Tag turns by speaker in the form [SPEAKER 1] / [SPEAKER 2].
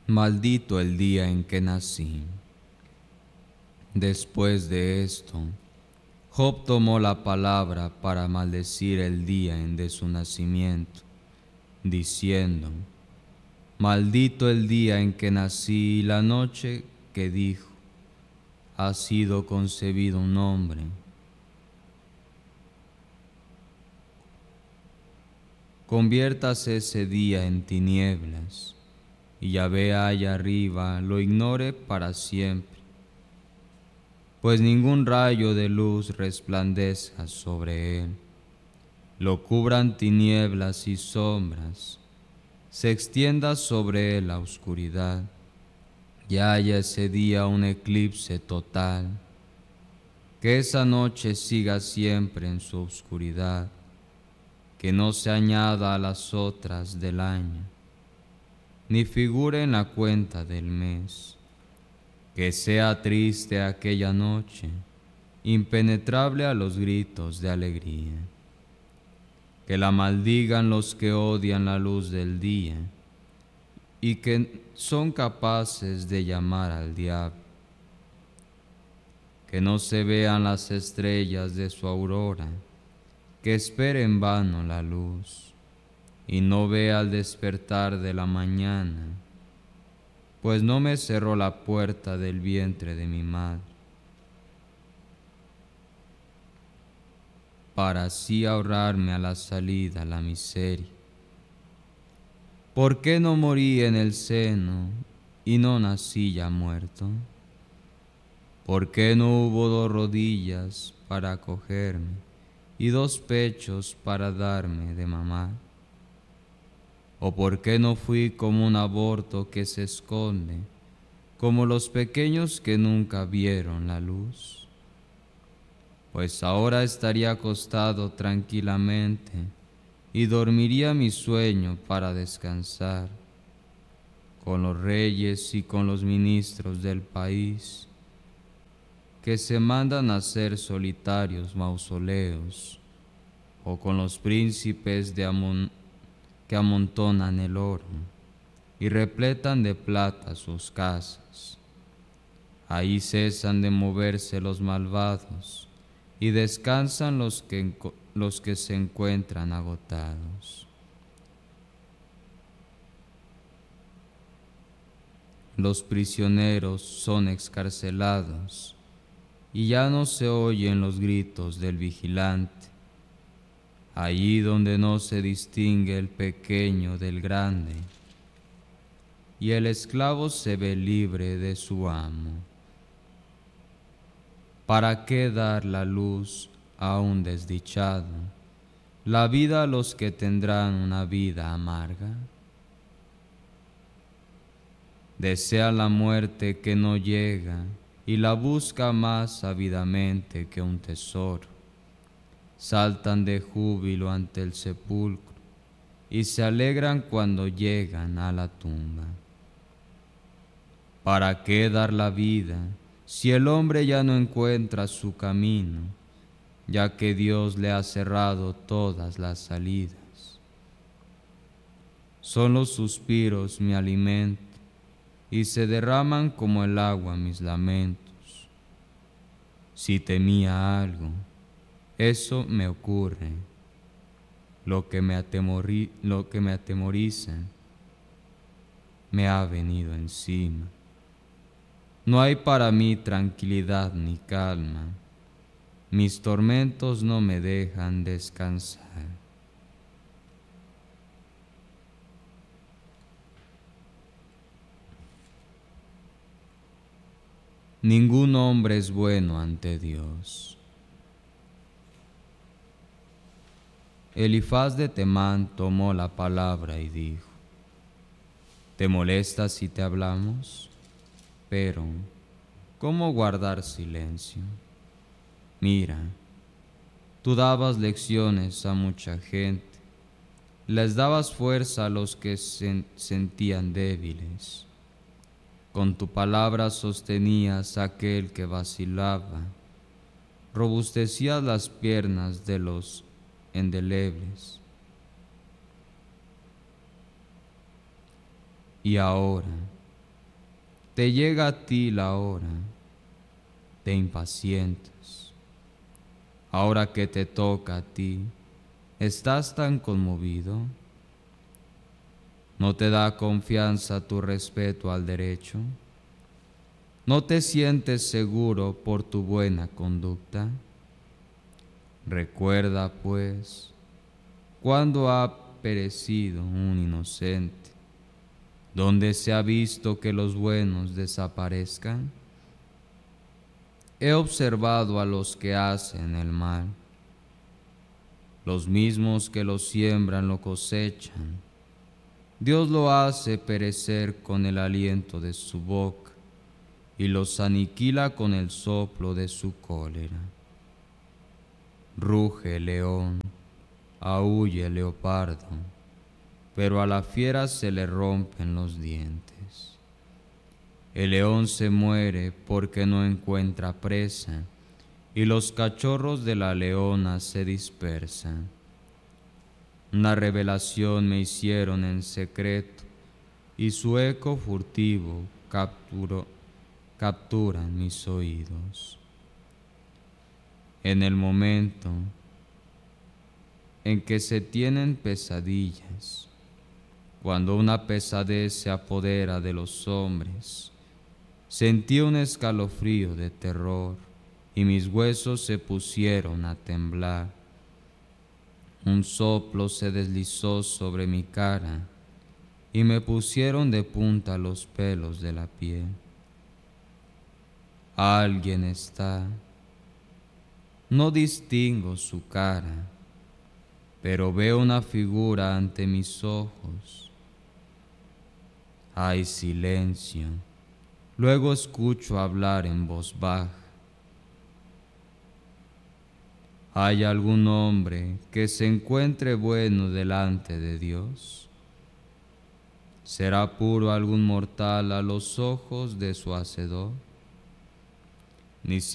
[SPEAKER 1] Maldito el día en que nací. Después de esto, Job tomó la palabra para maldecir el día en de su nacimiento, diciendo: Maldito el día en que nací y la noche que dijo: ha sido concebido un hombre. Conviértase ese día en tinieblas, y Yahvé allá arriba lo ignore para siempre, pues ningún rayo de luz resplandezca sobre él. Lo cubran tinieblas y sombras, se extienda sobre él la oscuridad, y haya ese día un eclipse total, que esa noche siga siempre en su oscuridad, que no se añada a las otras del año, ni figure en la cuenta del mes, que sea triste aquella noche, impenetrable a los gritos de alegría, que la maldigan los que odian la luz del día y que son capaces de llamar al diablo, que no se vean las estrellas de su aurora, que espere en vano la luz y no vea al despertar de la mañana, pues no me cerró la puerta del vientre de mi madre, para así ahorrarme a la salida la miseria. ¿Por qué no morí en el seno y no nací ya muerto? ¿Por qué no hubo dos rodillas para acogerme y dos pechos para darme de mamar? ¿O por qué no fui como un aborto que se esconde, como los pequeños que nunca vieron la luz? Pues ahora estaría acostado tranquilamente y dormiría mi sueño para descansar, con los reyes y con los ministros del país, que se mandan a hacer solitarios mausoleos, o con los príncipes que amontonan el oro y repletan de plata sus casas. Ahí cesan de moverse los malvados y descansan los que se encuentran agotados. Los prisioneros son excarcelados y ya no se oyen los gritos del vigilante. Allí donde no se distingue el pequeño del grande, y el esclavo se ve libre de su amo. ¿Para qué dar la luz a un desdichado, la vida a los que tendrán una vida amarga? Desea la muerte que no llega y la busca más ávidamente que un tesoro. Saltan de júbilo ante el sepulcro y se alegran cuando llegan a la tumba. ¿Para qué dar la vida si el hombre ya no encuentra su camino, ya que Dios le ha cerrado todas las salidas? Son los suspiros mi alimento y se derraman como el agua mis lamentos. Si temía algo, eso me ocurre. Lo que me atemoriza me ha venido encima. No hay para mí tranquilidad ni calma. Mis tormentos no me dejan descansar. Ningún hombre es bueno ante Dios. Elifaz de Temán tomó la palabra y dijo: ¿te molesta si te hablamos? Pero, ¿cómo guardar silencio? Mira, tú dabas lecciones a mucha gente, les dabas fuerza a los que se sentían débiles. Con tu palabra sostenías a aquel que vacilaba, robustecías las piernas de los endelebles. Y ahora, te llega a ti la hora, te impacientas. Ahora que te toca a ti, ¿estás tan conmovido? ¿No te da confianza tu respeto al derecho? ¿No te sientes seguro por tu buena conducta? Recuerda, pues, cuando ha perecido un inocente, donde se ha visto que los buenos desaparezcan. He observado a los que hacen el mal, los mismos que lo siembran lo cosechan. Dios lo hace perecer con el aliento de su boca y los aniquila con el soplo de su cólera. Ruge el león, aúlle el leopardo, pero a la fiera se le rompen los dientes. El león se muere porque no encuentra presa, y los cachorros de la leona se dispersan. Una revelación me hicieron en secreto, y su eco furtivo captura mis oídos. En el momento en que se tienen pesadillas, cuando una pesadez se apodera de los hombres, sentí un escalofrío de terror y mis huesos se pusieron a temblar. Un soplo se deslizó sobre mi cara y me pusieron de punta los pelos de la piel. Alguien está. No distingo su cara, pero veo una figura ante mis ojos. Hay silencio. Luego escucho hablar en voz baja. ¿Hay algún hombre que se encuentre bueno delante de Dios? ¿Será puro algún mortal a los ojos de su Hacedor? Ni